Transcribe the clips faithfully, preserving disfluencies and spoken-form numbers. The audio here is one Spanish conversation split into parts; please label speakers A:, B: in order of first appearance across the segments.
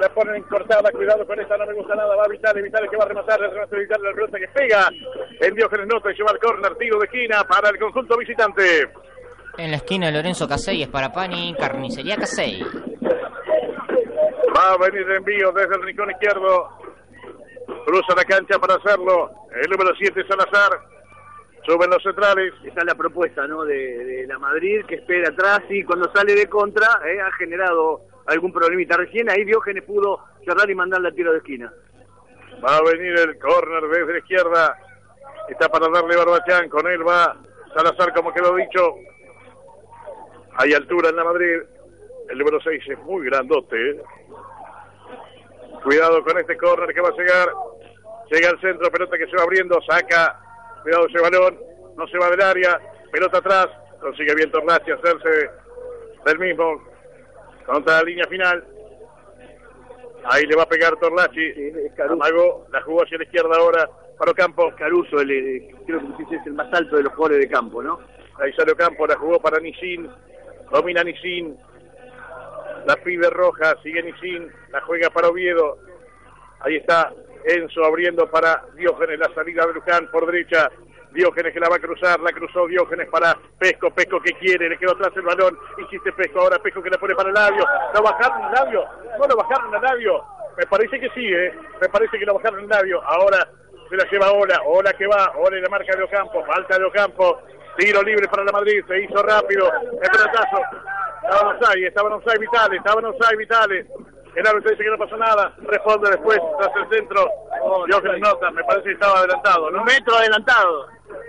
A: la ponen cortada, cuidado con esta, no me gusta nada, va Vitale, Vitale que va a rematar, el remate de Vitale, la pelota que pega en Diógenes Nota y lleva el córner, tiro de esquina para el conjunto visitante.
B: En la esquina de Lorenzo Casey es para Pani, Carnicería Casey.
A: Va a venir el envío desde el rincón izquierdo, cruza la cancha para hacerlo, el número siete Salazar, suben los centrales.
C: Esa es la propuesta, ¿no? De, de la Madrid, que espera atrás y cuando sale de contra eh, ha generado algún problemita. Recién ahí Diógenes pudo cerrar y mandarle a tiro de esquina.
A: Va a venir el córner desde la izquierda, está para darle Barbachán, con él va Salazar, como quedó dicho. Hay altura en la Madrid, el número seis es muy grandote, ¿eh? Cuidado con este córner que va a llegar, llega al centro, pelota que se va abriendo, saca, cuidado ese balón, no se va del área, pelota atrás, consigue bien Torlachi hacerse del mismo, contra la línea final, ahí le va a pegar Torlachi, Amago, la jugó hacia la izquierda ahora, para Ocampo.
C: Caruso, el, el, creo que es el más alto de los jugadores de campo, ¿no?
A: Ahí sale Ocampo, la jugó para Nisín, domina Nisín, la pide Roja, sigue Nisín, la juega para Oviedo, ahí está Enzo abriendo para Diógenes, la salida de Luján por derecha, Diógenes que la va a cruzar, la cruzó Diógenes para Pesco, Pesco que quiere, le quedó atrás el balón, insiste Pesco, ahora Pesco que le pone para Labio, ¿lo bajaron el Labio? ¿No lo bajaron el Labio? Me parece que sí, ¿eh? Me parece que lo bajaron el Labio, ahora se la lleva Ola, Ola que va, Ola y la marca de Ocampo, falta de Ocampo, tiro libre para la Madrid, se hizo rápido, el pelotazo. Estaban offside, estaban offside Vitale, estaban offside Vitale. El árbitro dice que no pasó nada, responde después tras el centro. Oh, Diógenes Nota, me parece que estaba adelantado, ¿no?
C: Un metro adelantado.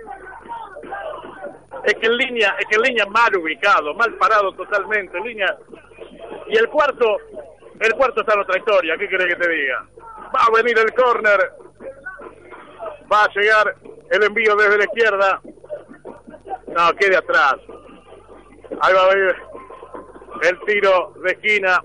A: Es que en línea, es que en línea mal ubicado, mal parado totalmente, en línea. Y el cuarto, el cuarto está en otra historia, ¿qué querés que te diga? Va a venir el córner, va a llegar el envío desde la izquierda. No, quede atrás. Ahí va a venir el tiro de esquina,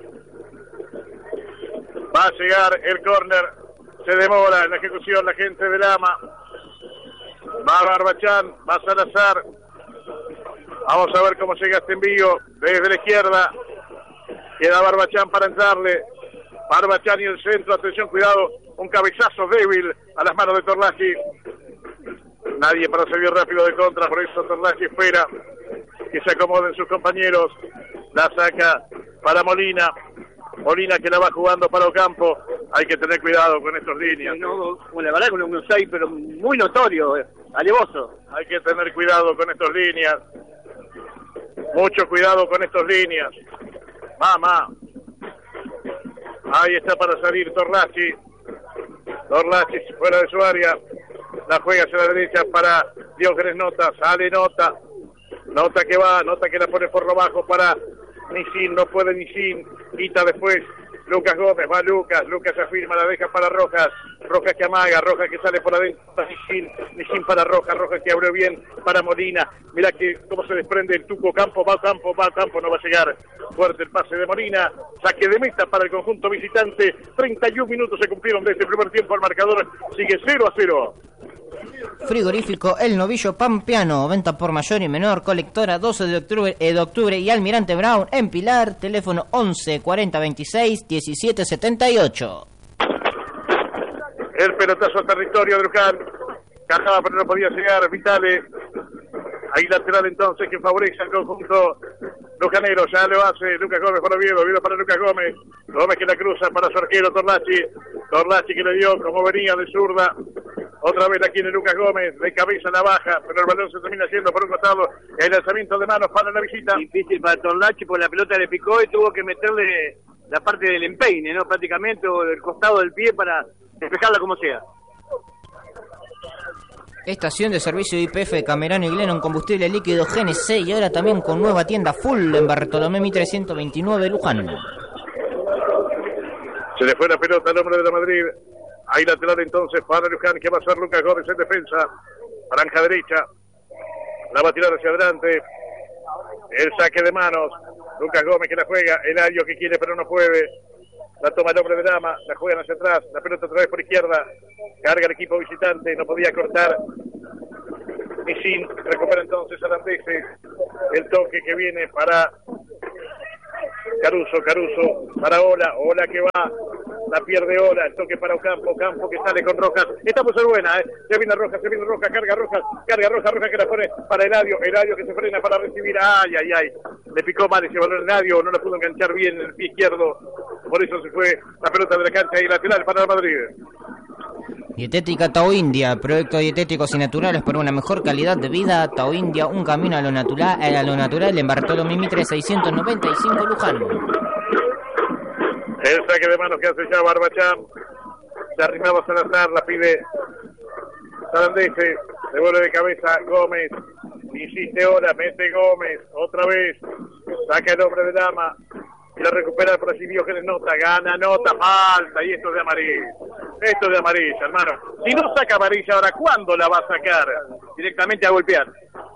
A: va a llegar el córner, se demora en la ejecución la gente de Lama, va Barbachán, va Salazar, vamos a ver cómo llega este envío desde la izquierda, queda Barbachán para entrarle, Barbachán y el centro, atención, cuidado, un cabezazo débil a las manos de Torlachi, nadie para salir rápido de contra, por eso Torlachi espera que se acomoden sus compañeros, la saca para Molina, Molina que la va jugando para Ocampo, hay que tener cuidado con estos líneas.
C: No, no, la verdad con un offside, pero muy notorio, eh, alevoso.
A: Hay que tener cuidado con estos líneas, mucho cuidado con estos líneas. Mamá, ahí está para salir Torlachi, Torlachi fuera de su área, la juega hacia la derecha para Diógenes Nota, sale Nota, Nota que va, Nota que la pone por lo bajo para Nisín, no puede Nisín, quita después Lucas Gómez, va Lucas, Lucas se afirma, la deja para Rojas, Rojas que amaga, Rojas que sale por adentro para Nisín, Nisín para Rojas, Rojas que abrió bien para Molina, mira que cómo se desprende el Tuco Campo, va Campo, va Campo, no va a llegar, fuerte el pase de Molina, saque de meta para el conjunto visitante, treinta y un minutos se cumplieron de este primer tiempo, el marcador sigue cero a cero.
B: Frigorífico El Novillo Pampeano, venta por mayor y menor, colectora doce de octubre, eh, de octubre y Almirante Brown en Pilar, teléfono once cuarenta veintiséis diecisiete setenta y ocho.
A: El pelotazo a territorio de Luján, cajaba pero no podía llegar, Vitale, ahí lateral entonces que favorece al conjunto lujanero, ya lo hace Lucas Gómez para Oviedo, Oviedo para Lucas Gómez, Gómez que la cruza para su arquero Torlachi, Torlachi que le dio como venía de zurda, otra vez aquí en Lucas Gómez, de cabeza a la baja, pero el balón se termina haciendo por un costado, el lanzamiento de manos para la visita.
C: Difícil para Torlachi porque la pelota le picó y tuvo que meterle la parte del empeine, ¿no? Prácticamente, o del costado del pie para despejarla como sea.
B: Estación de servicio de I P F Camerano y Glennon, combustible líquido G N C y ahora también con nueva tienda full en Bartolomé mil trescientos veintinueve Luján.
A: Se le fue la pelota al hombre de la Madrid. Hay lateral entonces para Luján, que va a ser Lucas Gómez en defensa. Franja derecha. La va a tirar hacia adelante. El saque de manos. Lucas Gómez que la juega. Eladio que quiere pero no puede. La toma el hombre de Dama. La juegan hacia atrás. La pelota otra vez por izquierda. Carga el equipo visitante. No podía cortar. Nisín recupera entonces a Landese. El toque que viene para Caruso, Caruso para Ola, Ola que va, la pierde Ola, el toque para Ocampo, Ocampo que sale con Rojas, esta puede ser buena, ¿eh? Se viene Rojas, se viene Rojas, carga Rojas, carga Rojas, Rojas que la pone para Eladio, Eladio que se frena para recibir, ay, ay, ay, le picó mal ese balón Eladio, no lo pudo enganchar bien en el pie izquierdo, por eso se fue la pelota de la cancha y lateral para el Madrid.
B: Dietética Tao India, proyecto dietéticos y naturales para una mejor calidad de vida. Tao India, un camino a lo natural, a lo natural en Bartolomé Mitre seiscientos noventa y cinco Luján.
A: El saque de manos que hace ya Barbachán, se arrimaba Salazar, la pide Sarandese, devuelve de cabeza Gómez, insiste ahora, mete Gómez, otra vez, saca el hombre de Dama, y la recupera por allí Diógenes Nota, gana Nota, falta, y esto es de amarilla, esto es de amarilla, hermano. Si no saca amarilla ahora, ¿cuándo la va a sacar? Directamente a golpear.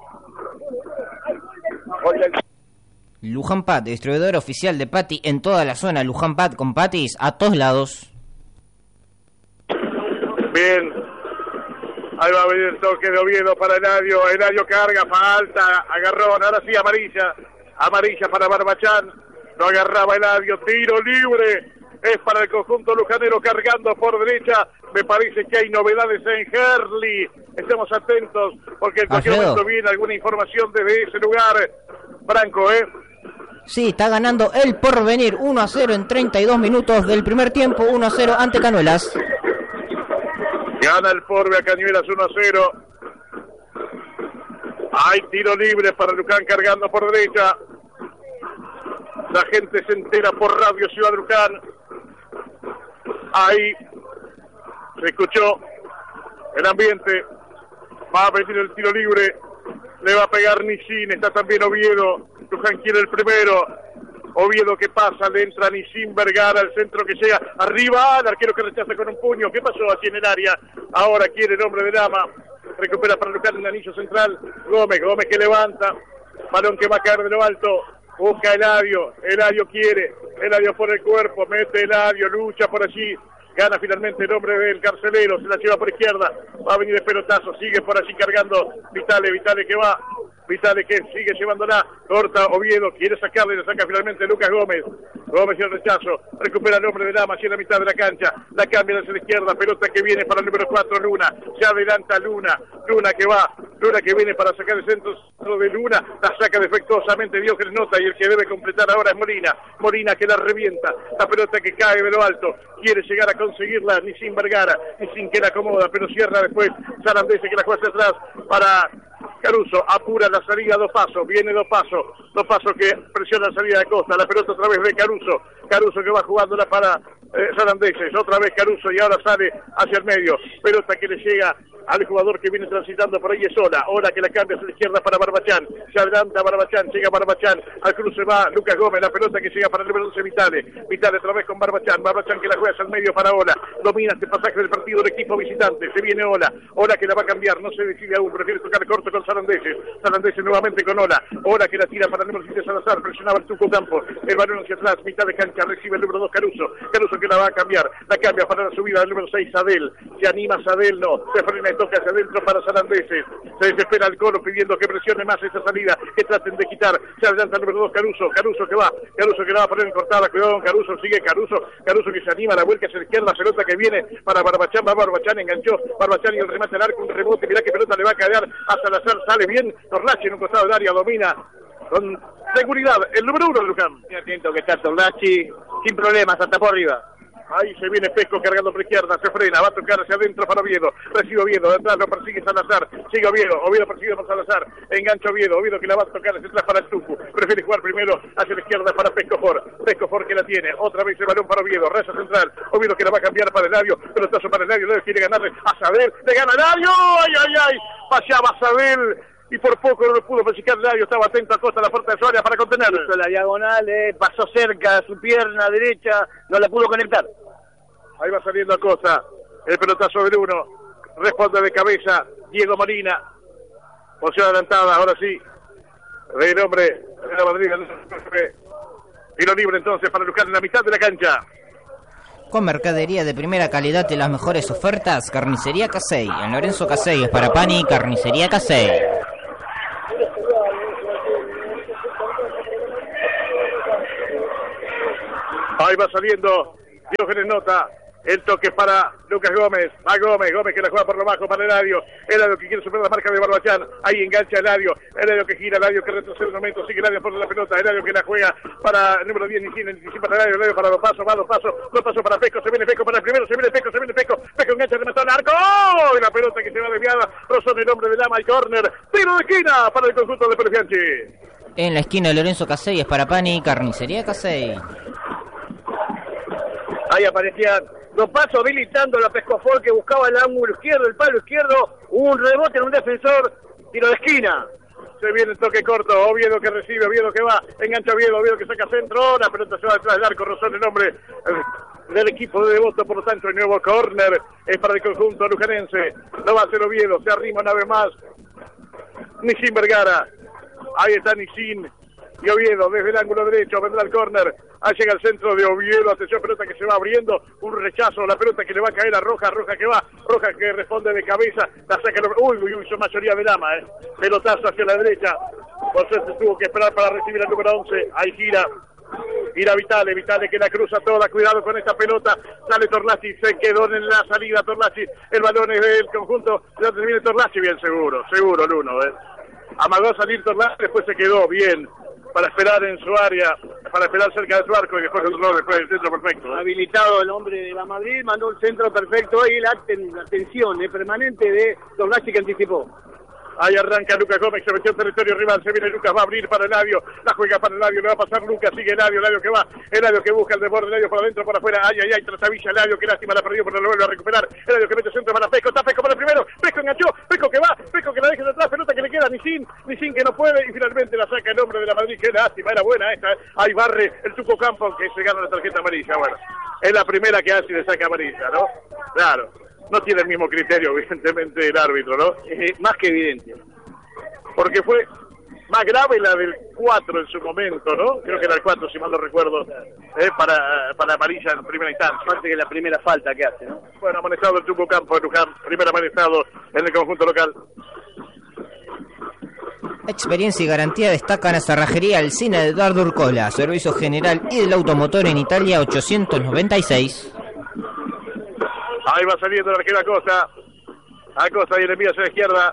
B: Luján Pat, distribuidor oficial de Patty en toda la zona. Luján Pat con Patties a todos lados.
A: Bien, ahí va a venir el toque de Oviedo para Eladio, Eladio carga, falta, agarrón, ahora sí amarilla, amarilla para Barbachán, no agarraba Eladio, tiro libre, es para el conjunto lujanero cargando por derecha, me parece que hay novedades en Herli, estemos atentos porque en cualquier
B: Alfredo.
A: momento viene alguna información desde ese lugar, Franco, ¿eh?
B: Sí, está ganando el Porvenir uno a cero en treinta y dos minutos del primer tiempo, uno a cero ante Canuelas.
A: Gana el Porve a Cañuelas uno a cero. Hay tiro libre para Luján cargando por derecha. La gente se entera por Radio Ciudad Luján. Ahí se escuchó el ambiente. Va a venir el tiro libre. Le va a pegar Nisin. Está también Oviedo. Luján quiere el primero. Oviedo que pasa, le entra Nisin Vergara, el centro que llega arriba, el arquero que rechaza con un puño. ¿Qué pasó aquí en el área? Ahora quiere el hombre de Dama, recupera para Luján en el anillo central, Gómez, Gómez que levanta, balón que va a caer de lo alto, busca Eladio, Eladio quiere, Eladio por el cuerpo, mete Eladio, lucha por allí, gana finalmente el hombre del carcelero, se la lleva por izquierda, va a venir el pelotazo, sigue por allí cargando Vitale, Vitale que va, Vitale que sigue llevándola, corta Oviedo, quiere sacarle, le saca finalmente Lucas Gómez, Gómez y el rechazo, recupera el hombre de Dama, hacia la mitad de la cancha, la cambia hacia la izquierda, pelota que viene para el número cuatro, Luna, se adelanta Luna, Luna que va, Luna que viene para sacar el centro de Luna, la saca defectuosamente Diógenes Nota y el que debe completar ahora es Molina, Molina que la revienta, la pelota que cae de lo alto, quiere llegar a conseguirla, ni sin Vergara, ni sin que la acomoda, pero cierra después Sarandese que la juega hacia atrás para Caruso, apura la salida dos pasos, viene dos pasos, dos pasos que presiona la salida de Costa, la pelota otra vez de Caruso, Caruso que va jugándola para eh, Sarandeses, otra vez Caruso y ahora sale hacia el medio, pelota que le llega al jugador que viene transitando por ahí es Ola, Ola que la cambia hacia la izquierda para Barbachán, se adelanta Barbachán, llega Barbachán, al cruce va Lucas Gómez, la pelota que llega para el número doce Vitale, Vitale otra vez con Barbachán, Barbachán que la juega hacia el medio para Ola, domina este pasaje del partido del equipo visitante, se viene Ola, Ola que la va a cambiar, no se decide aún, prefiere tocar corto con Sarandeses, Sarandeses nuevamente con Ola, Ola que la tira para el número siete Salazar, presionaba el Tuco Campo, el balón hacia atrás, mitad de cancha, recibe el número dos Caruso, Caruso que la va a cambiar, la cambia para la subida del número seis Sadel, se anima Sadel, no, se frena y toca hacia adentro para Sarandeses, se desespera el Colo pidiendo que presione más esa salida, que traten de quitar, se adelanta el número dos Caruso, Caruso que va, Caruso que la va a poner en cortada, cuidado con Caruso, sigue Caruso, Caruso que se anima a la vuelta hacia la izquierda, la pelota que viene para Barbachán, va Barbachán, enganchó, Barbachán y el remate al arco, un rebote, mirá que pelota le va a caer a Salazar, sale bien, Torlachi en un costado del área, domina con seguridad, el número uno de Luján.
C: Estoy atento que está Torlachi, sin problemas, hasta por arriba.
A: Ahí se viene Pesco cargando por izquierda, se frena, va a tocar hacia adentro para Oviedo, recibe Oviedo, de atrás lo persigue Salazar, sigue Oviedo, Oviedo persigue por Salazar, engancha Oviedo, Oviedo que la va a tocar hacia atrás para el Tucu, prefiere jugar primero hacia la izquierda para Pesco For, Pesco For que la tiene, otra vez el balón para Oviedo, reza central, Oviedo que la va a cambiar para Eladio, pelotazo para Eladio, Eladio quiere ganarle a Sadel, le gana Eladio, ay, ay, ay, paseaba Sadel, y por poco no lo pudo practicar Eladio, estaba atento a Costa a la puerta de su área para contenerlo.
C: La diagonal, eh, pasó cerca, su pierna derecha, no la pudo conectar.
A: Ahí va saliendo Acosta, el pelotazo del uno, responde de cabeza Diego Molina, posición adelantada, ahora sí, el hombre de la Madrid, tiro libre entonces para Luján en la mitad de la cancha.
B: Con mercadería de primera calidad y las mejores ofertas, Carnicería Casey, en Lorenzo Casey, es para Pani, Carnicería Casey.
A: Ahí va saliendo Diógenes Nota. El toque para Lucas Gómez. Va Gómez, Gómez que la juega por lo bajo para Eladio. Eladio que quiere superar la marca de Barbachán. Ahí engancha Eladio. Eladio que gira, Eladio que retrocede un momento. Sigue Eladio por la pelota. Eladio que la juega para el número diez. Nisin, Nisin para Eladio. Eladio para dos pasos, va dos pasos. Dos pasos para Pesco. Se viene Pesco para el primero. Se viene Pesco, se viene Pesco. Pesco engancha, remató al arco. ¡Oh! Y la pelota que se va desviada. Rozón el hombre de Lama y córner. Tiro de esquina para el conjunto de Perefianchi.
B: En la esquina de Lorenzo Casey es para Pani. Carnicería Casey.
C: Ahí aparecían dos pasos habilitando la Pescofor que buscaba el ángulo izquierdo, el palo izquierdo, un rebote en un defensor, tiro de esquina.
A: Se viene el toque corto, Oviedo que recibe, Oviedo que va, engancha Oviedo, Oviedo que saca centro, la pelota se va detrás del arco, Rozón el nombre del equipo de Devoto, por lo tanto el nuevo córner es para el conjunto lujanense. Lo va a hacer Oviedo, se arrima una vez más Nisin Vergara, ahí está Nisin y Oviedo desde el ángulo derecho, vendrá el córner. Ahí llega el centro de Oviedo, atención, pelota que se va abriendo, un rechazo, la pelota que le va a caer a Roja, Roja que va, Roja que responde de cabeza, la saca, uy, uy, uy, son mayoría de Lama, eh, pelotazo hacia la derecha, por suerte tuvo que esperar para recibir al número once, ahí gira, gira Vitale, Vitale que la cruza toda, cuidado con esta pelota, sale Torlachi, se quedó en la salida Torlachi, el balón es del conjunto, de donde viene Torlachi, bien seguro, seguro el uno, eh, amagó a salir Torlachi, después se quedó bien, para esperar en su área, para esperar cerca de su arco y después controló después el centro perfecto. ¿eh?
C: Habilitado el hombre de la Madrid, mandó un centro perfecto y la, ten, la tensión eh, permanente de Torlachi que anticipó.
A: Ahí arranca Lucas Gómez, se metió en territorio rival, se viene Lucas, va a abrir para Eladio, la juega para Eladio, le va a pasar Lucas, sigue Eladio, Eladio que va, Eladio que busca el desborde, Eladio por adentro, por afuera, ay, ay, ay, trasavilla Eladio, que lástima, la perdió, pero lo vuelve a recuperar, Eladio que mete centro para Pesco, está Pesco para el primero, Pesco enganchó, Pesco que va, Pesco que la deja de atrás, pelota que le queda a Nisin, Nisin que no puede, y finalmente la saca el hombre de la Madrid, que lástima, era buena esta, ¿eh? Ahí barre el Tuco Campo, que se gana la tarjeta amarilla, bueno, es la primera que hace y le saca amarilla, ¿no? Claro, no tiene el mismo criterio, evidentemente, el árbitro, ¿no?
C: Eh, más que evidente.
A: Porque fue más grave la del cuatro en su momento, ¿no? Creo que era el cuatro, si mal no recuerdo, eh, para, para amarilla en primera instancia.
C: Aparte que la primera falta que hace, ¿no?
A: Bueno, amonestado el Tuco Campo de Luján, primer amonestado en el conjunto local.
B: Experiencia y garantía destacan a Cerrajería Alsina de Eduardo Urcola, servicio general y del automotor en Italia ochocientos noventa y seis.
A: Ahí va saliendo el arquero Acosta, Acosta y le envía hacia la izquierda.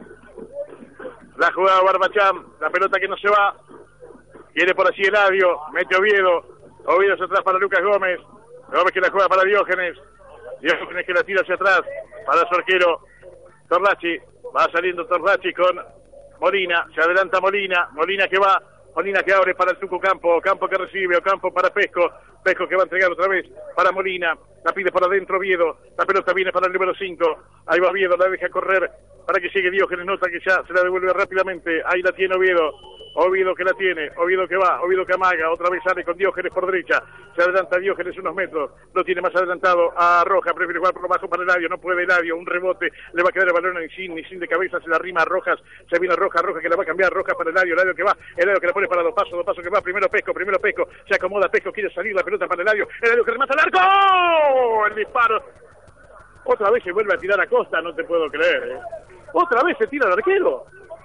A: La jugada Barbachán, la pelota que no se va, viene por allí Eladio, mete Oviedo, Oviedo hacia atrás para Lucas Gómez, Gómez que la juega para Diógenes, Diógenes que la tira hacia atrás para su arquero Torlachi, va saliendo Torlachi con Molina, se adelanta Molina, Molina que va, Molina que abre para el Tuco Campo, Campo que recibe, o Campo para Pesco, Pesco que va a entregar otra vez para Molina, la pide por adentro Oviedo, la pelota viene para el número cinco, ahí va Oviedo, la deja correr para que sigue Diógenes, nota que ya se la devuelve rápidamente, ahí la tiene Oviedo, Oviedo que la tiene, Oviedo que va, Oviedo que amaga, otra vez sale con Diógenes por derecha, se adelanta Diógenes unos metros, lo tiene más adelantado a Rojas, prefiere jugar por lo bajo para Eladio, no puede Eladio, un rebote, le va a quedar el balón a Nisin, Nisin de cabeza, se la rima a Rojas, se viene a Rojas, Rojas que la va a cambiar, Rojas para Eladio, Eladio que va, Eladio que la pone para dos pasos, dos pasos que va, primero Pesco, primero Pesco, se acomoda Pesco, quiere salir la pelota para Eladio, Eladio que remata al arco, ¡oh! El disparo, otra vez se vuelve a tirar a Costa, no te puedo creer, ¿eh? Otra vez se tira el arquero.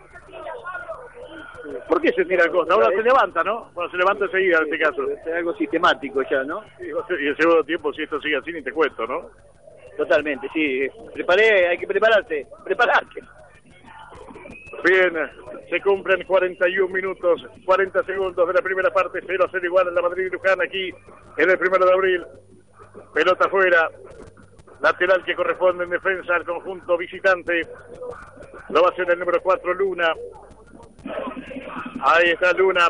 A: ¿Por qué se tira a Costa? Ahora se levanta, ¿no? Bueno, se levanta enseguida en este caso.
C: Es algo sistemático ya, ¿no?
A: Y el segundo tiempo, si esto sigue así, ni te cuento, ¿no?
C: Totalmente, sí. Preparé, hay que prepararse, prepararse.
A: Bien, se cumplen cuarenta y un minutos, cuarenta segundos de la primera parte, cero a cero igual en la Madrid Luján aquí en el primero de abril. Pelota afuera, lateral que corresponde en defensa al conjunto visitante. Lo va a hacer el número cuatro, Luna. Ahí está Luna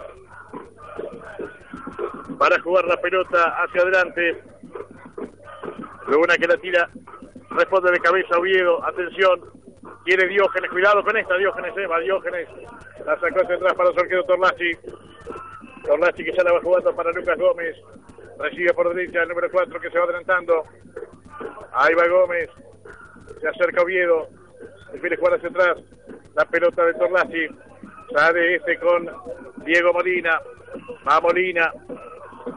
A: para jugar la pelota hacia adelante. Luna que la tira, responde de cabeza Oviedo, atención, quiere Diógenes, cuidado con esta Diógenes, eh, va Diógenes, la sacó hacia atrás para su arquero Torlachi, Torlachi que ya la va jugando para Lucas Gómez, recibe por derecha el número cuatro que se va adelantando, ahí va Gómez, se acerca Oviedo, prefiere jugar hacia atrás, la pelota de Torlachi, sale este con Diego Molina, va Molina,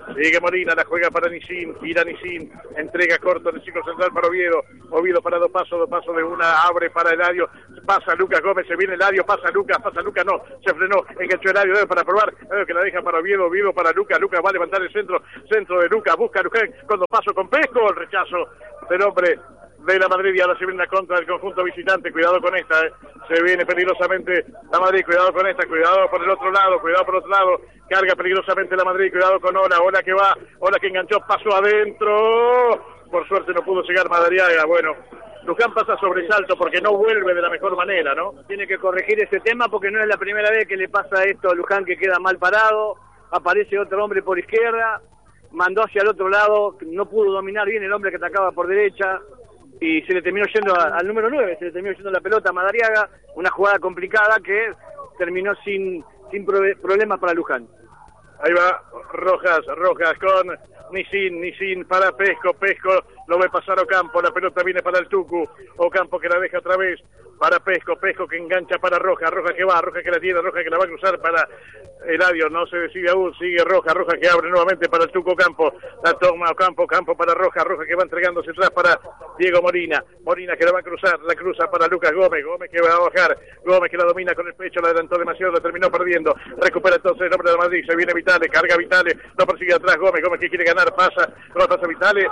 A: Sigue Molina, la juega para Nisín, gira Nisín, entrega corto del ciclo central para Oviedo, Oviedo para dos pasos, dos pasos de una, abre para Eladio, pasa Lucas Gómez, se viene Eladio, pasa Lucas, pasa Lucas, no, se frenó, enganchó Eladio, debe para probar, Eladio que la deja para Oviedo, Oviedo para Lucas, Lucas va a levantar el centro, centro de Lucas, busca Luján, cuando paso con Pesco, el rechazo del hombre de la Madrid y ahora se viene la contra del conjunto visitante, cuidado con esta, eh. se viene peligrosamente la Madrid, cuidado con esta, cuidado por el otro lado, cuidado por el otro lado, carga peligrosamente la Madrid, cuidado con Ola, Ola que va, Ola que enganchó, pasó adentro, por suerte no pudo llegar Madariaga, bueno, Luján pasa sobresalto porque no vuelve de la mejor manera, ¿no?
C: Tiene que corregir ese tema porque no es la primera vez que le pasa esto a Luján, que queda mal parado, aparece otro hombre por izquierda, mandó hacia el otro lado, no pudo dominar bien el hombre que atacaba por derecha, y se le terminó yendo a, al número nueve, se le terminó yendo la pelota a Madariaga, una jugada complicada que terminó sin sin pro, problemas para Luján.
A: Ahí va Rojas, Rojas con Nisín, Nisín para Pesco, Pesco lo ve pasar Ocampo, la pelota viene para el Tucu, Ocampo que la deja otra vez para Pesco, Pesco que engancha para Rojas, Rojas que va, Rojas que la tiene, Rojas que la va a cruzar para Eladio, no se decide aún, sigue Rojas, Rojas que abre nuevamente para el Tucu Ocampo, la toma Ocampo, Campo para Rojas, Rojas que va entregándose atrás para Diego Molina, Molina que la va a cruzar, la cruza para Lucas Gómez, Gómez que va a bajar, Gómez que la domina con el pecho, la adelantó demasiado, la terminó perdiendo, recupera entonces el hombre de Madrid, se viene Vitale, carga Vitale, no persigue atrás Gómez, Gómez que quiere ganar, pasa, no pasa Vitale,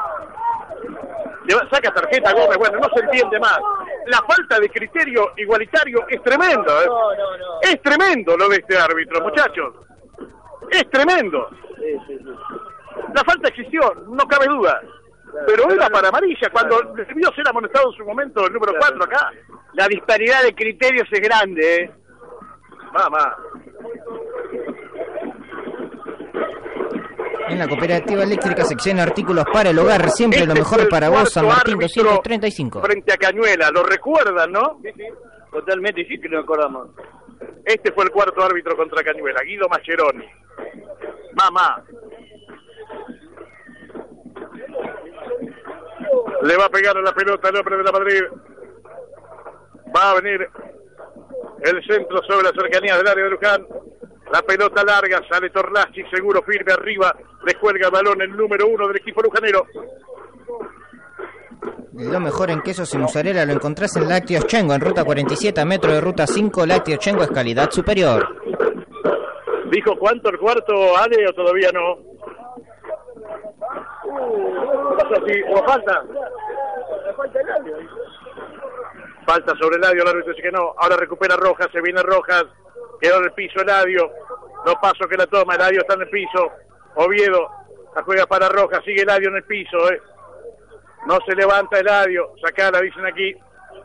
A: saca tarjeta Gómez, bueno, no se entiende más. La falta de criterio igualitario es tremendo, ¿eh?
C: No, no, no.
A: Es tremendo lo de este árbitro, muchachos. Es tremendo.
C: Sí, sí, sí.
A: La falta existió, no cabe duda. Claro, pero era para amarilla, cuando claro. debió ser amonestado en su momento el número cuatro claro. acá.
C: La disparidad de criterios es grande, ¿eh?
A: Mamá.
B: En la Cooperativa Eléctrica sección artículos para el hogar, siempre este lo mejor para vos, San Martín doscientos treinta y cinco.
A: Frente a Cañuela, lo recuerdan, ¿no?
C: Sí, sí. Totalmente, sí que lo recordamos.
A: Este fue el cuarto árbitro contra Cañuela, Guido Mascheroni. Mamá. Le va a pegar a la pelota el hombre de la Madrid. Va a venir el centro sobre la cercanía del área de Luján. La pelota larga, sale Torlachi, seguro, firme arriba, le cuelga el balón el número uno del equipo lujanero.
B: Lo mejor en quesos y mozzarella lo encontrás en Lácteos Chengo, en ruta cuarenta y siete a metro de ruta cinco. Lácteos Chengo es calidad superior.
A: ¿Dijo cuánto el cuarto, Ale, o todavía no? ¿Pasa así? ¿O falta? Falta sobre el Eladio, el árbitro dice que no. Ahora recupera Rojas, se viene Rojas. Quedó en el piso Eladio. No paso que la toma, Eladio está en el piso. Oviedo, la juega para Rojas, sigue Eladio en el piso, eh. No se levanta Eladio, sacala, dicen aquí.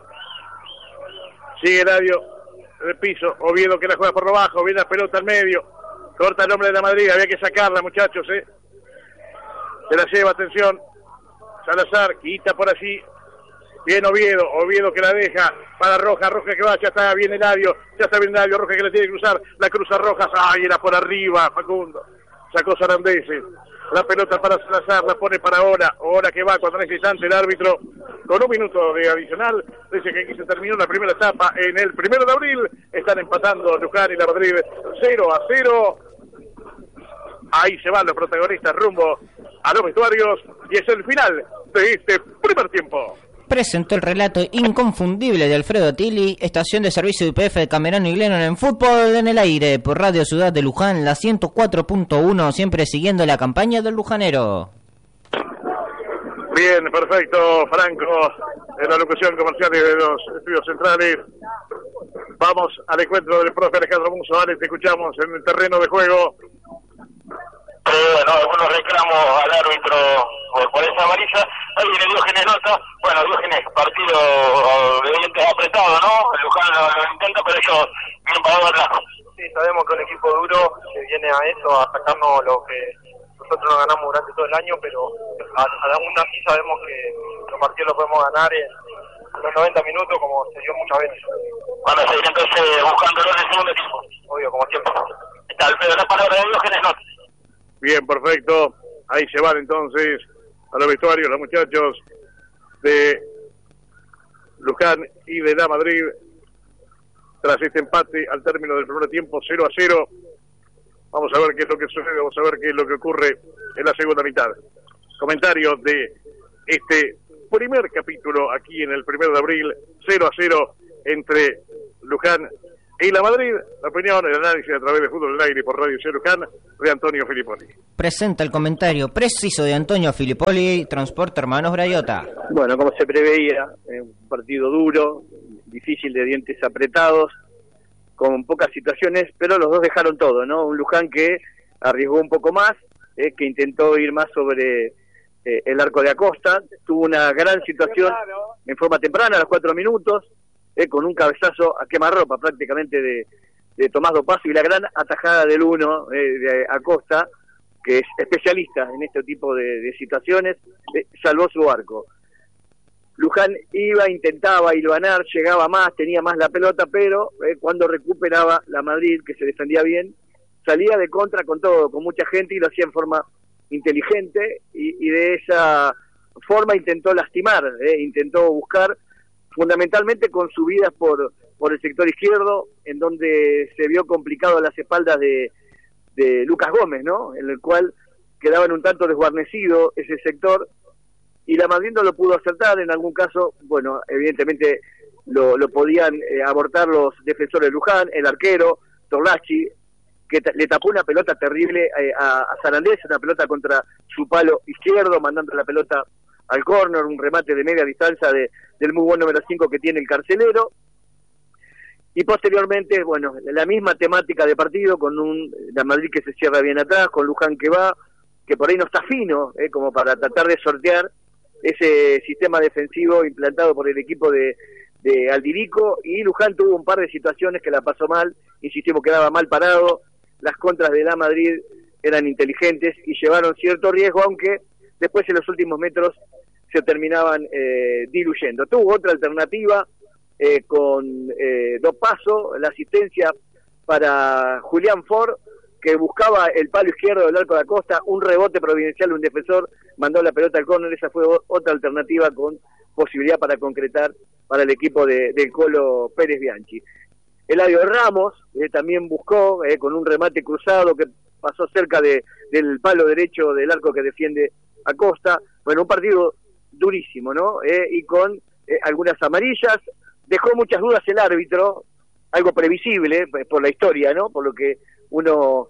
A: Sigue Eladio en el piso, Oviedo que la juega por lo bajo, viene la pelota al medio. Corta el hombre de la Madrid, había que sacarla, muchachos, eh. Se la lleva, atención. Salazar, quita por allí. Bien Oviedo, Oviedo que la deja para Rojas, Rojas que va, ya está bien Eladio, ya está bien Eladio, Rojas que la tiene que cruzar, la cruza Rojas, ay, era por arriba, Facundo, sacó Sarandese, la pelota para Salazar, la pone para Hora, Hora que va cuando es instante el árbitro, con un minuto de adicional, dice que aquí se terminó la primera etapa, en el primero de abril, están empatando Luján y la Madrid cero a cero, ahí se van los protagonistas rumbo a los vestuarios, y es el final de este primer tiempo.
B: Presentó el relato inconfundible de Alfredo Tilly, estación de servicio de U P F de Camerano y Glennon en fútbol en el aire, por Radio Ciudad de Luján, la ciento cuatro punto uno, siempre siguiendo la campaña del lujanero.
A: Bien, perfecto, Franco, en la locución comercial de los estudios centrales. Vamos al encuentro del profe Alejandro Musso, Alex, te escuchamos en el terreno de juego.
D: Eh, bueno, algunos reclamos al árbitro por, por esa amarilla. Ahí viene Diógenes Nota. Bueno, Diógenes, partido obviamente apretado, ¿no? El Luján lo, lo intenta, pero ellos vienen para atrás.
E: Sí, sabemos que es un equipo duro que viene a eso, a sacarnos lo que nosotros no ganamos durante todo el año, pero a, a aún así sabemos que los partidos los podemos ganar en los noventa minutos, como se dio muchas veces.
D: Van a seguir entonces buscándolo en el segundo tiempo.
E: Obvio, como siempre.
D: Está el pedo, la palabra de Diógenes Nota.
A: Bien, perfecto. Ahí se van entonces a los vestuarios los muchachos de Luján y de la Madrid tras este empate al término del primer tiempo cero a cero. Vamos a ver qué es lo que sucede, vamos a ver qué es lo que ocurre en la segunda mitad. Comentarios de este primer capítulo aquí en el primero de abril, cero a cero entre Luján y La Madrid. La opinión, el análisis a través de Fútbol del Aire por Radio Ciudad Luján de Antonio Filipoli.
B: Presenta el comentario preciso de Antonio Filipoli, Transporte Hermanos Brayota.
C: Bueno, como se preveía, un partido duro, difícil, de dientes apretados, con pocas situaciones, pero los dos dejaron todo, ¿no? Un Luján que arriesgó un poco más, eh, que intentó ir más sobre eh, el arco de Acosta, tuvo una gran situación en forma temprana, a los cuatro minutos, eh, con un cabezazo a quemarropa prácticamente de, de Tomás Dopazo, y la gran atajada del uno eh, de Acosta, que es especialista en este tipo de, de situaciones, eh, salvó su arco. Luján iba, intentaba hilvanar, llegaba más, tenía más la pelota, pero eh, cuando recuperaba la Madrid, que se defendía bien, salía de contra con todo, con mucha gente, y lo hacía en forma inteligente, y, y de esa forma intentó lastimar, eh, intentó buscar, fundamentalmente con subidas por, por el sector izquierdo, en donde se vio complicado a las espaldas de, de Lucas Gómez, ¿no? En el cual quedaban un tanto desguarnecido ese sector, y la Madrid no lo pudo acertar. En algún caso, bueno, evidentemente lo, lo podían eh, abortar los defensores de Luján, el arquero, Torlachi, que t- le tapó una pelota terrible eh, a, a Sarandés, una pelota contra su palo izquierdo, mandando la pelota al córner, un remate de media distancia de, del muy buen número cinco que tiene el carcelero. Y posteriormente, bueno, la misma temática de partido, con un la Madrid que se cierra bien atrás, con Luján que va, que por ahí no está fino, eh, como para tratar de sortear ese sistema defensivo implantado por el equipo de, de Aldirico, y Luján tuvo un par de situaciones que la pasó mal, insistimos, quedaba mal parado, las contras de la Madrid eran inteligentes y llevaron cierto riesgo, aunque después en los últimos metros se terminaban eh, diluyendo. Tuvo otra alternativa eh, con eh, Dopazo, la asistencia para Julián Ford, que buscaba el palo izquierdo del arco de Acosta, un rebote providencial, un defensor mandó la pelota al córner. Esa fue otra alternativa con posibilidad para concretar para el equipo de, del Colo Pérez Bianchi. Eladio Ramos eh, también buscó eh, con un remate cruzado que pasó cerca de, del palo derecho del arco que defiende Acosta. Bueno, un partido durísimo, ¿no? Eh, y con eh, algunas amarillas. Dejó muchas dudas el árbitro, algo previsible pues, por la historia, ¿no? Por lo que uno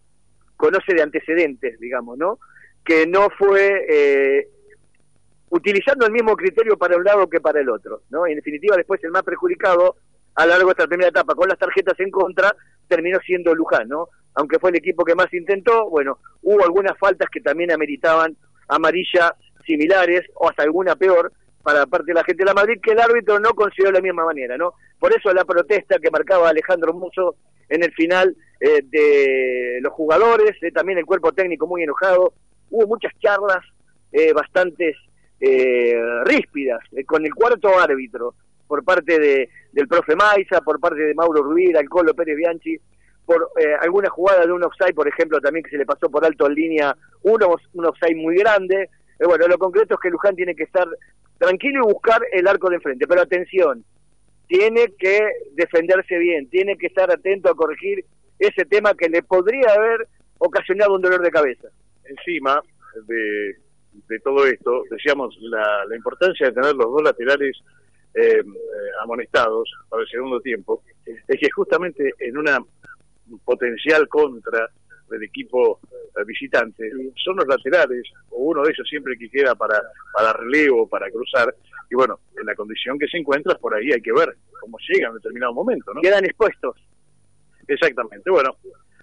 C: conoce de antecedentes, digamos, ¿no? Que no fue eh, utilizando el mismo criterio para un lado que para el otro, ¿no? En definitiva, después el más perjudicado a lo largo de esta primera etapa con las tarjetas en contra terminó siendo Luján, ¿no? Aunque fue el equipo que más intentó, bueno, hubo algunas faltas que también ameritaban amarilla similares o hasta alguna peor para parte de la gente de la Madrid, que el árbitro no consideró de la misma manera, ¿no? Por eso la protesta que marcaba Alejandro Musso en el final eh, de los jugadores, eh, también el cuerpo técnico muy enojado. Hubo muchas charlas eh, bastantes eh, ríspidas eh, con el cuarto árbitro por parte de del profe Maiza, por parte de Mauro Rubira, el Colo Pérez Bianchi, por eh, alguna jugada de un offside, por ejemplo, también que se le pasó por alto en línea uno, un offside muy grande. Eh, bueno, lo concreto es que Luján tiene que estar tranquilo y buscar el arco de enfrente, pero atención, tiene que defenderse bien, tiene que estar atento a corregir ese tema que le podría haber ocasionado un dolor de cabeza.
A: Encima de, de todo esto, decíamos la, la importancia de tener los dos laterales eh, eh, amonestados para el segundo tiempo, es que justamente en una potencial contra del equipo eh, visitante, son los laterales, o uno de ellos siempre que queda para, para relevo, para cruzar, y bueno, en la condición que se encuentra, por ahí hay que ver cómo llega en determinado momento, ¿no?
C: Quedan expuestos.
A: Exactamente, bueno,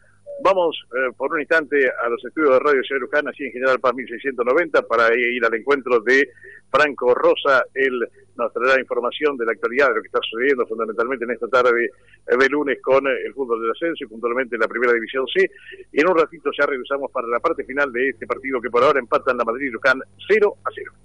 A: vamos eh, por un instante a los estudios de Radio Ciudad Luján, así en General Paz mil seiscientos noventa, para ir al encuentro de Franco Rosa. Él nos traerá información de la actualidad, de lo que está sucediendo fundamentalmente en esta tarde de lunes con el fútbol del ascenso y puntualmente la Primera División C. Y en un ratito ya regresamos para la parte final de este partido que por ahora empatan la Madrid y Luján cero a cero.